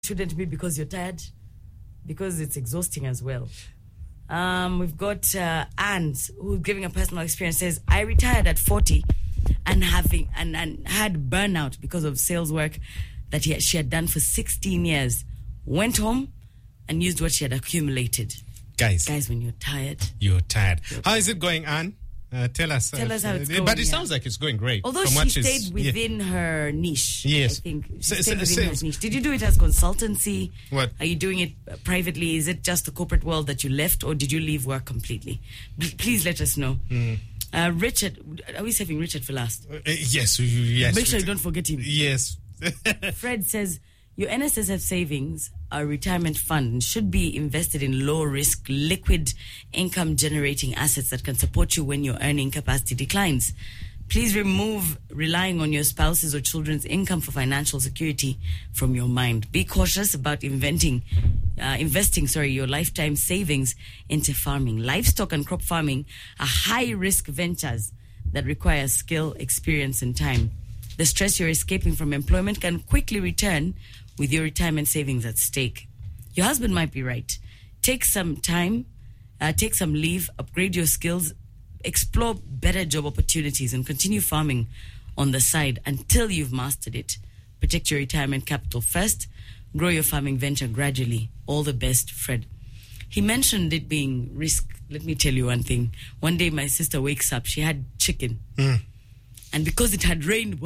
shouldn't be because you're tired, because it's exhausting as well. We've got Anne, who's giving a personal experience, says, I retired at 40 and had burnout because of sales work that she had done for 16 years. Went home and used what she had accumulated. Guys, when you're tired. You're tired. How is it going, Anne? Tell us how it's going. But it sounds like it's going great. Although she stayed within her niche. Yes. I think she stayed within her niche. Did you do it as consultancy? What? Are you doing it privately? Is it just the corporate world that you left, or did you leave work completely? Please let us know. Richard, are we saving Richard for last? Yes. Yes. Make sure you don't forget him. Yes. Fred says, your NSSF savings, a retirement fund, should be invested in low-risk, liquid income-generating assets that can support you when your earning capacity declines. Please remove relying on your spouse's or children's income for financial security from your mind. Be cautious about investing your lifetime savings into farming. Livestock and crop farming are high-risk ventures that require skill, experience, and time. The stress you're escaping from employment can quickly return with your retirement savings at stake. Your husband might be right. Take some time, take some leave, upgrade your skills, explore better job opportunities, and continue farming on the side until you've mastered it. Protect your retirement capital first. Grow your farming venture gradually. All the best, Fred. He mentioned it being risk. Let me tell you one thing. One day my sister wakes up. She had chicken. And because it had rained,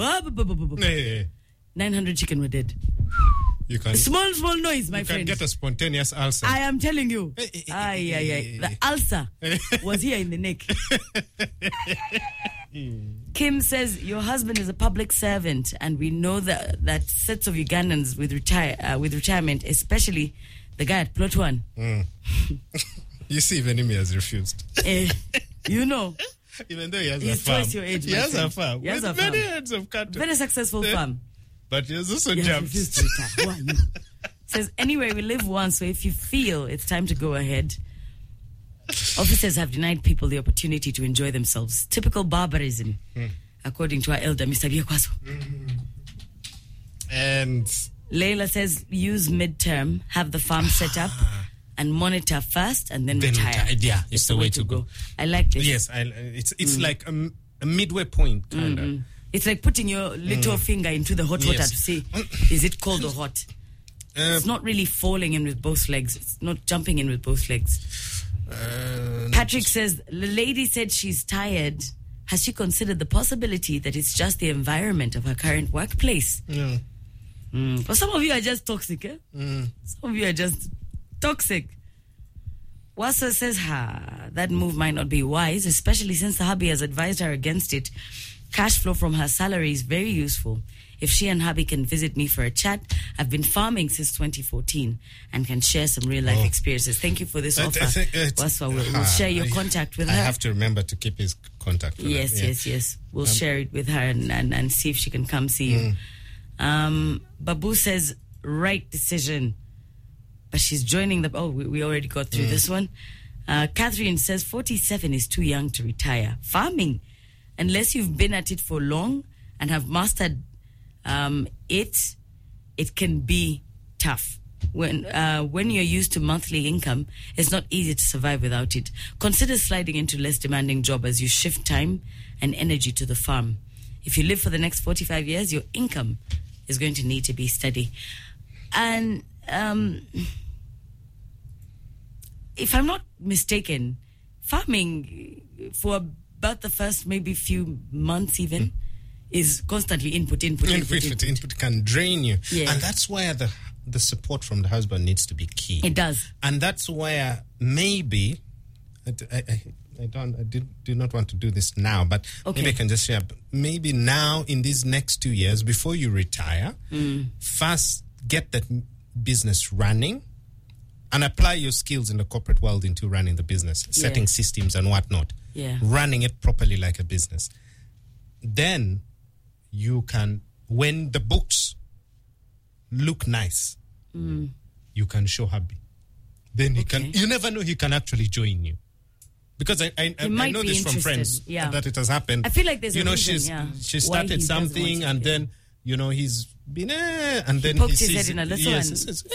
900 chicken were dead. You can small noise, my friend. You can get a spontaneous ulcer. I am telling you. The ulcer was here in the neck. Kim says, your husband is a public servant, and we know that sets of Ugandans with retirement, especially the guy at Plot 1. You see, Venimi has refused. You know. Even though he has a farm. Twice your age, he has a farm. He has with a farm. many heads of cattle. Very successful farm. But he has also jumps. Who are you? Says, anyway, we live once, so if you feel it's time to go ahead. Officers have denied people the opportunity to enjoy themselves. Typical barbarism, according to our elder, Mr. Biakwaso. And Leila says, use midterm, have the farm set up, and monitor first, and then retire. Yeah, it's the way to go. I like this. Yes, it's like a midway point, kind of. It's like putting your little finger into the hot water to see, is it cold or hot? It's not really falling in with both legs. It's not jumping in with both legs. Patrick says, the lady said she's tired. Has she considered the possibility that it's just the environment of her current workplace? Yeah. But some of you are just toxic, eh? Some of you are just toxic. Wasa says, that move might not be wise, especially since the hubby has advised her against it. Cash flow from her salary is very useful. If she and hubby can visit me for a chat, I've been farming since 2014 and can share some real-life experiences. Thank you for this offer. Wasa, we'll share your contact with her. I have to remember to keep his contact with her. Yes. We'll share it with her and see if she can come see you. Babu says, right decision. But she's joining we already got through this one. Catherine says 47 is too young to retire. Farming, unless you've been at it for long and have mastered it can be tough. When you're used to monthly income, it's not easy to survive without it. Consider sliding into less demanding job as you shift time and energy to the farm. If you live for the next 45 years, your income is going to need to be steady. And if I'm not mistaken, farming for about the first maybe few months even is constantly input can drain you. Yeah. And that's where the support from the husband needs to be key. It does. And that's where maybe I do not want to do this now, but maybe I can just share. Maybe now in these next 2 years before you retire, first get that business running and apply your skills in the corporate world into running the business, setting systems and whatnot, running it properly like a business. Then you can, when the books look nice, you can show hubby. Then you never know, he can actually join you. Because I know this from friends that it has happened. I feel like there's a reason, she started something and then, he's and then poked he his sees head in a little yes, one. he says,